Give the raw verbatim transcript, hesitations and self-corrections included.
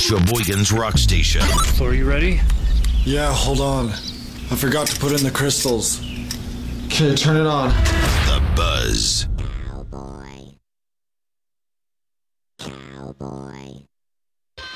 Sheboygan's Rock Station. So are you ready? Yeah, hold on. I forgot to put in the crystals. Okay, turn it on. The Buzz.